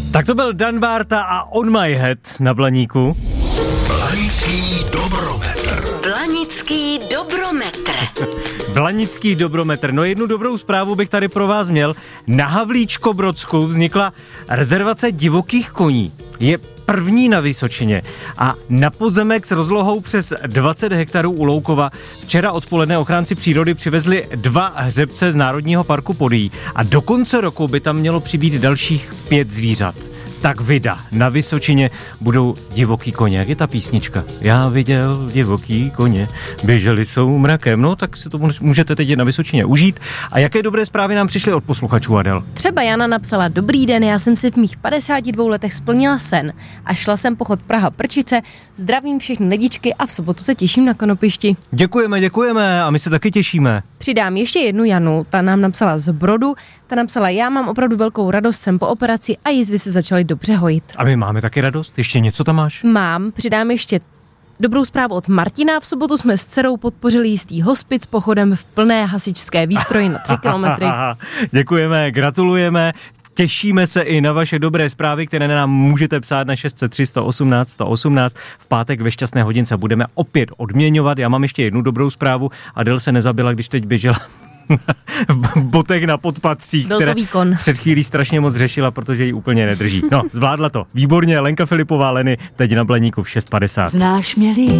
Tak to byl Dan Bárta a On My Head na Blaníku. Blanický dobrometr. Blanický dobrometr. Blanický dobrometr. No jednu dobrou zprávu bych tady pro vás měl. Na Havlíčkobrodsku vznikla rezervace divokých koní. Je první na Vysočině a na pozemek s rozlohou přes 20 hektarů u Loukova včera odpoledne ochránci přírody přivezli 2 hřebce z Národního parku Podyjí a do konce roku by tam mělo přibýt dalších 5 zvířat. Tak vida, na Vysočině budou divoký koně. Jak je ta písnička? Já viděl divoký koně, běželi soumrakem. No, tak si to můžete teď na Vysočině užít. A jaké dobré zprávy nám přišly od posluchačů, Adel? Třeba Jana napsala: Dobrý den, já jsem si v mých 52 letech splnila sen a šla jsem pochod Praha-Prčice. Zdravím všechny lidičky a v sobotu se těším na konopišti. Děkujeme a my se taky těšíme. Přidám ještě jednu Janu, ta nám napsala z Brodu. Ta napsala: Já mám opravdu velkou radost, jsem po operaci a jizvy se začaly dobře hojit. A my máme taky radost? Ještě něco tam máš? Mám, přidám ještě dobrou zprávu od Martina. V sobotu jsme s dcerou podpořili jistý hospic pochodem v plné hasičské výstroji na 3 kilometry. Děkujeme, gratulujeme. Těšíme se i na vaše dobré zprávy, které nám můžete psát na 603 118 118. V pátek ve Šťastné hodince budeme opět odměňovat. Já mám ještě jednu dobrou zprávu. Adel se nezabila, když teď běžela v botech na podpatcích, které před chvílí strašně moc řešila, protože ji úplně nedrží. No, zvládla to. Výborně, Lenka Filipová, Leny, teď na Blaníku v 6:50. Znáš mě líp.